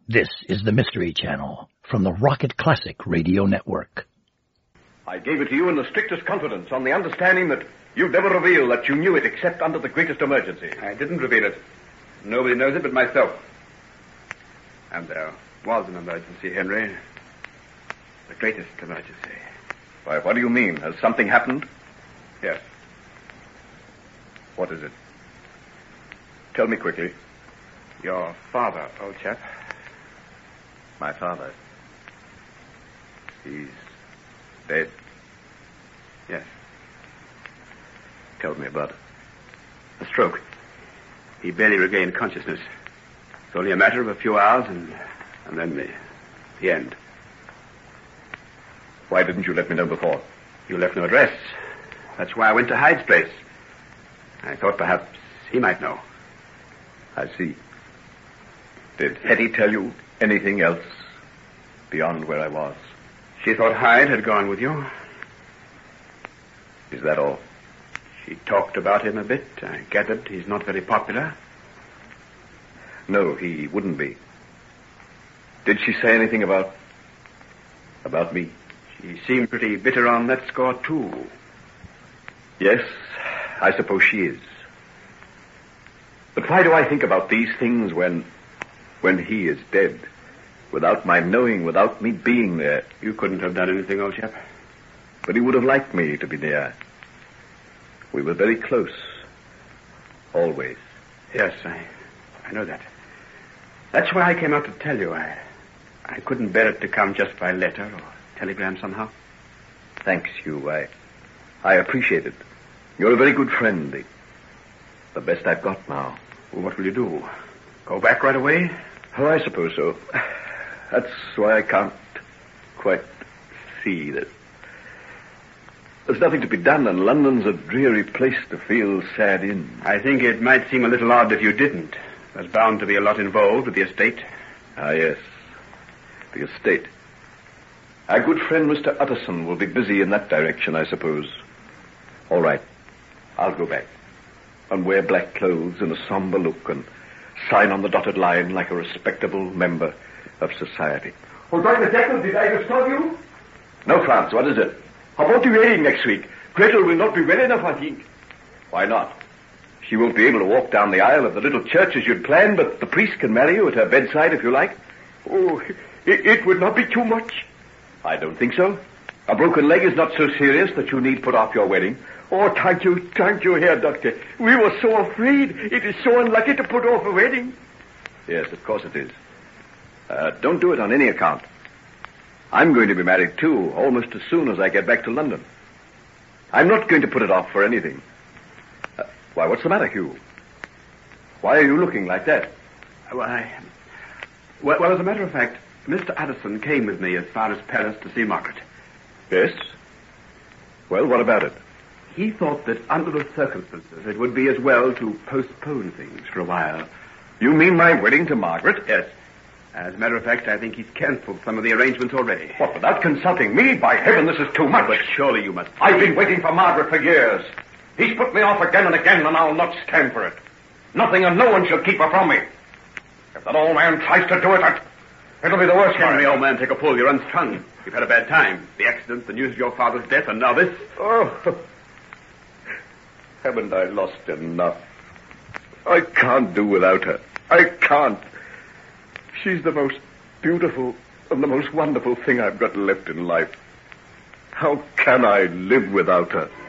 This is the Mystery Channel from the Rocket Classic Radio Network. I gave it to you in the strictest confidence, on the understanding that you'd never reveal that you knew it except under the greatest emergency. I didn't reveal it. Nobody knows it but myself. And there was an emergency, Henry. The greatest emergency. Why, what do you mean? Has something happened? Yes. What is it? Tell me quickly. Your father, old chap. My father. He's dead. Yes. Tell me about it. A stroke. He barely regained consciousness. It's only a matter of a few hours and then the end. Why didn't you let me know before? You left no address. That's why I went to Hyde's place. I thought perhaps he might know. I see. Did Hetty tell you anything else beyond where I was? She thought Hyde had gone with you. Is that all? She talked about him a bit. I gathered he's not very popular. No, he wouldn't be. Did she say anything about me? She seemed pretty bitter on that score, too. Yes, I suppose she is. But why do I think about these things when he is dead? Without my knowing, without me being there. You couldn't have done anything, old chap. But he would have liked me to be near. We were very close. Always. Yes, I know that. That's why I came out to tell you. I couldn't bear it to come just by letter or telegram somehow. Thanks, Hugh. I appreciate it. You're a very good friend. The best I've got now. Well, what will you do? Go back right away? Oh, I suppose so. That's why I can't quite see that there's nothing to be done, and London's a dreary place to feel sad in. I think it might seem a little odd if you didn't. There's bound to be a lot involved with the estate. Ah, yes. The estate. Our good friend Mr. Utterson will be busy in that direction, I suppose. All right. I'll go back. And wear black clothes and a somber look and sign on the dotted line like a respectable member of society. Oh, Dr. Jekyll, did I disturb you? No, Franz, what is it? How about the wedding next week? Gretel will not be well enough, I think. Why not? She won't be able to walk down the aisle of the little church as you'd planned, but the priest can marry you at her bedside if you like. Oh, it would not be too much. I don't think so. A broken leg is not so serious that you need put off your wedding. Oh, thank you, Herr Doctor. We were so afraid. It is so unlucky to put off a wedding. Yes, of course it is. Don't do it on any account. I'm going to be married, too, almost as soon as I get back to London. I'm not going to put it off for anything. Why, what's the matter, Hugh? Why are you looking like that? Well, as a matter of fact, Mr. Addison came with me as far as Paris to see Margaret. Yes? Well, what about it? He thought that under the circumstances it would be as well to postpone things for a while. You mean my wedding to Margaret? Yes. As a matter of fact, I think he's cancelled some of the arrangements already. What, without consulting me? By heaven, this is too much. But surely you must... I've been waiting for Margaret for years. He's put me off again and again, and I'll not stand for it. Nothing and no one shall keep her from me. If that old man tries to do it, it'll be the worst for Henry, me. old man, take a pull. You're unstrung. You've had a bad time. The accident, the news of your father's death, and now this. Oh, haven't I lost enough? I can't do without her. I can't. She's the most beautiful and the most wonderful thing I've got left in life. How can I live without her?